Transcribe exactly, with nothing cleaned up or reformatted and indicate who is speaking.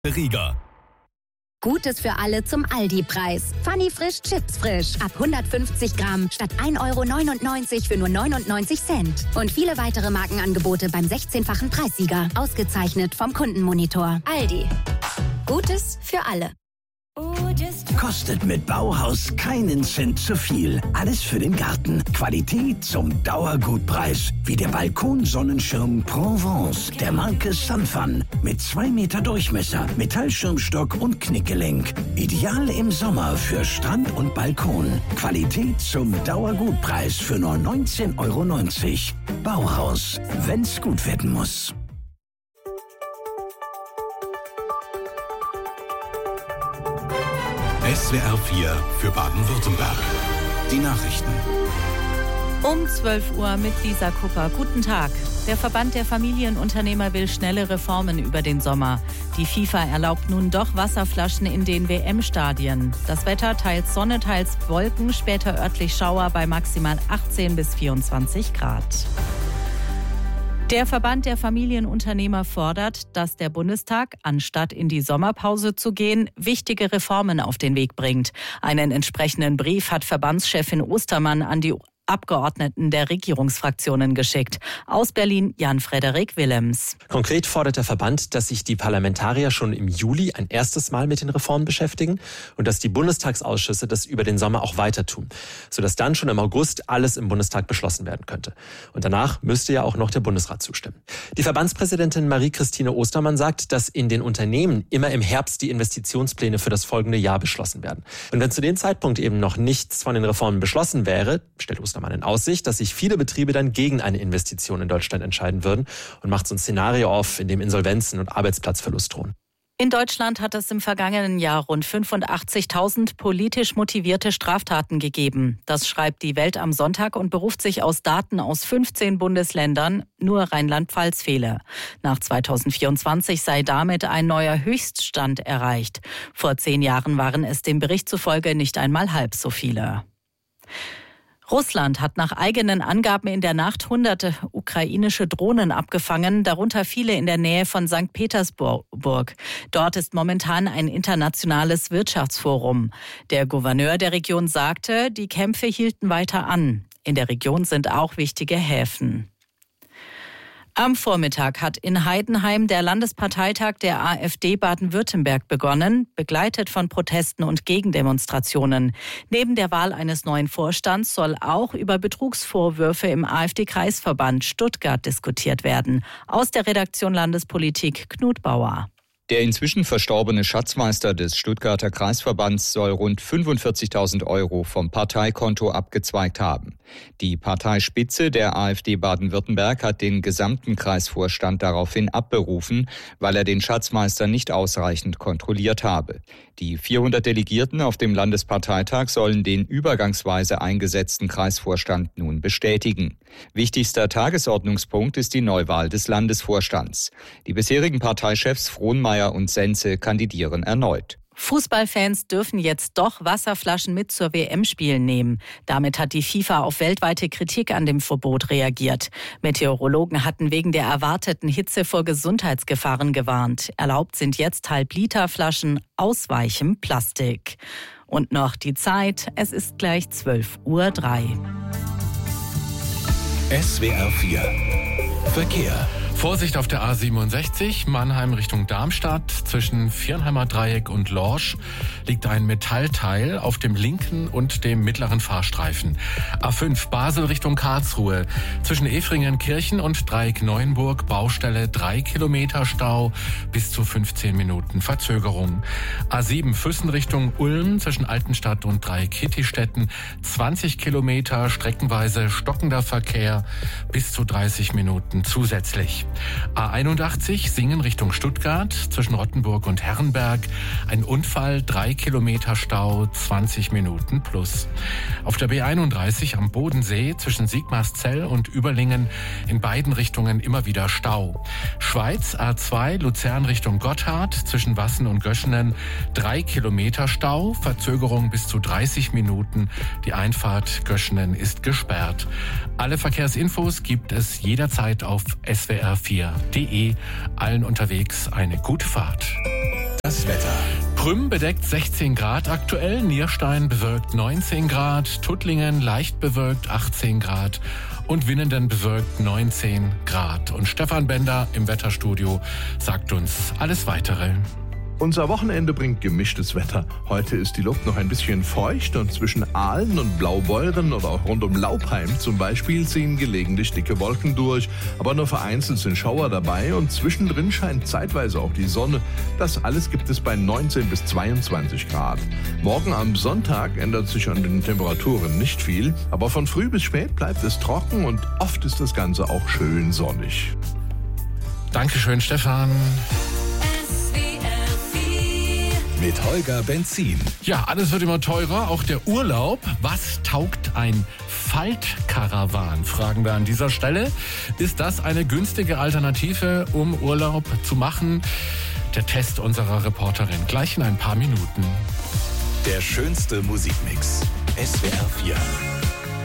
Speaker 1: Rieger.
Speaker 2: Gutes für alle zum Aldi-Preis. Funny Frisch Chips frisch. Ab hundertfünfzig Gramm statt ein Euro neunundneunzig für nur neunundneunzig Cent. Und viele weitere Markenangebote beim sechzehnfachen Preissieger. Ausgezeichnet vom Kundenmonitor. Aldi. Gutes für alle.
Speaker 3: Kostet mit Bauhaus keinen Cent zu viel. Alles für den Garten. Qualität zum Dauergutpreis. Wie der Balkonsonnenschirm Provence der Marke Sunfun. Mit zwei Meter Durchmesser, Metallschirmstock und Knickgelenk. Ideal im Sommer für Strand und Balkon. Qualität zum Dauergutpreis für nur neunzehn Euro neunzig. Bauhaus, wenn's gut werden muss.
Speaker 1: S W R vier für Baden-Württemberg. Die Nachrichten.
Speaker 4: Um zwölf Uhr mit Lisa Kupper. Guten Tag. Der Verband der Familienunternehmer will schnelle Reformen über den Sommer. Die FIFA erlaubt nun doch Wasserflaschen in den W M-Stadien. Das Wetter teils Sonne, teils Wolken, später örtlich Schauer bei maximal achtzehn bis vierundzwanzig Grad. Der Verband der Familienunternehmer fordert, dass der Bundestag, anstatt in die Sommerpause zu gehen, wichtige Reformen auf den Weg bringt. Einen entsprechenden Brief hat Verbandschefin Ostermann an die Abgeordneten der Regierungsfraktionen geschickt. Aus Berlin Jan-Frederik Willems.
Speaker 5: Konkret fordert der Verband, dass sich die Parlamentarier schon im Juli ein erstes Mal mit den Reformen beschäftigen und dass die Bundestagsausschüsse das über den Sommer auch weiter tun, sodass dann schon im August alles im Bundestag beschlossen werden könnte. Und danach müsste ja auch noch der Bundesrat zustimmen. Die Verbandspräsidentin Marie-Christine Ostermann sagt, dass in den Unternehmen immer im Herbst die Investitionspläne für das folgende Jahr beschlossen werden. Und wenn zu dem Zeitpunkt eben noch nichts von den Reformen beschlossen wäre, stellt Ostermann in Aussicht, dass sich viele Betriebe dann gegen eine Investition in Deutschland entscheiden würden und macht so ein Szenario auf, in dem Insolvenzen und Arbeitsplatzverlust drohen.
Speaker 4: In Deutschland hat es im vergangenen Jahr rund fünfundachtzigtausend politisch motivierte Straftaten gegeben. Das schreibt die Welt am Sonntag und beruft sich aus Daten aus fünfzehn Bundesländern. Nur Rheinland-Pfalz fehle. Nach zweitausendvierundzwanzig sei damit ein neuer Höchststand erreicht. Vor zehn Jahren waren es dem Bericht zufolge nicht einmal halb so viele. Russland hat nach eigenen Angaben in der Nacht hunderte ukrainische Drohnen abgefangen, darunter viele in der Nähe von Sankt Petersburg. Dort ist momentan ein internationales Wirtschaftsforum. Der Gouverneur der Region sagte, die Kämpfe hielten weiter an. In der Region sind auch wichtige Häfen. Am Vormittag hat in Heidenheim der Landesparteitag der AfD Baden-Württemberg begonnen, begleitet von Protesten und Gegendemonstrationen. Neben der Wahl eines neuen Vorstands soll auch über Betrugsvorwürfe im AfD-Kreisverband Stuttgart diskutiert werden. Aus der Redaktion Landespolitik Knut Bauer.
Speaker 6: Der inzwischen verstorbene Schatzmeister des Stuttgarter Kreisverbands soll rund fünfundvierzigtausend Euro vom Parteikonto abgezweigt haben. Die Parteispitze der AfD Baden-Württemberg hat den gesamten Kreisvorstand daraufhin abberufen, weil er den Schatzmeister nicht ausreichend kontrolliert habe. Die vierhundert Delegierten auf dem Landesparteitag sollen den übergangsweise eingesetzten Kreisvorstand nun bestätigen. Wichtigster Tagesordnungspunkt ist die Neuwahl des Landesvorstands. Die bisherigen Parteichefs Frohnmeier und Sense kandidieren erneut.
Speaker 4: Fußballfans dürfen jetzt doch Wasserflaschen mit zur W M-Spielen nehmen. Damit hat die FIFA auf weltweite Kritik an dem Verbot reagiert. Meteorologen hatten wegen der erwarteten Hitze vor Gesundheitsgefahren gewarnt. Erlaubt sind jetzt Halb-Liter-Flaschen aus weichem Plastik. Und noch die Zeit, es ist gleich zwölf Uhr drei.
Speaker 1: S W R vier Verkehr.
Speaker 7: Vorsicht auf der A siebenundsechzig, Mannheim Richtung Darmstadt. Zwischen Viernheimer Dreieck und Lorsch liegt ein Metallteil auf dem linken und dem mittleren Fahrstreifen. A fünf Basel Richtung Karlsruhe. Zwischen Efringenkirchen und Dreieck-Neuenburg Baustelle drei Kilometer Stau, bis zu fünfzehn Minuten Verzögerung. A sieben Füssen Richtung Ulm zwischen Altenstadt und Dreieck-Hittistetten zwanzig Kilometer, streckenweise stockender Verkehr, bis zu dreißig Minuten zusätzlich. A einundachtzig Singen Richtung Stuttgart zwischen Rottenburg und Herrenberg. Ein Unfall, drei Kilometer Stau, zwanzig Minuten plus. Auf der B einunddreißig am Bodensee zwischen Sigmarszell und Überlingen in beiden Richtungen immer wieder Stau. Schweiz A zwei Luzern Richtung Gotthard zwischen Wassen und Göschenen drei Kilometer Stau, Verzögerung bis zu dreißig Minuten. Die Einfahrt Göschenen ist gesperrt. Alle Verkehrsinfos gibt es jederzeit auf S W R vier punkt de. Allen unterwegs eine gute Fahrt. Prüm bedeckt sechzehn Grad aktuell, Nierstein bewölkt neunzehn Grad, Tuttlingen leicht bewölkt achtzehn Grad und Winnenden bewölkt neunzehn Grad. Und Stefan Bender im Wetterstudio sagt uns alles Weitere.
Speaker 8: Unser Wochenende bringt gemischtes Wetter. Heute ist die Luft noch ein bisschen feucht und zwischen Aalen und Blaubeuren oder auch rund um Laupheim zum Beispiel ziehen gelegentlich dicke Wolken durch. Aber nur vereinzelt sind Schauer dabei und zwischendrin scheint zeitweise auch die Sonne. Das alles gibt es bei neunzehn bis zweiundzwanzig Grad. Morgen am Sonntag ändert sich an den Temperaturen nicht viel, aber von früh bis spät bleibt es trocken und oft ist das Ganze auch schön sonnig.
Speaker 7: Dankeschön, Stefan.
Speaker 1: Mit Holger Benzin.
Speaker 7: Ja, alles wird immer teurer, auch der Urlaub. Was taugt ein Faltkarawan, fragen wir an dieser Stelle. Ist das eine günstige Alternative, um Urlaub zu machen? Der Test unserer Reporterin gleich in ein paar Minuten.
Speaker 1: Der schönste Musikmix. S W R vier.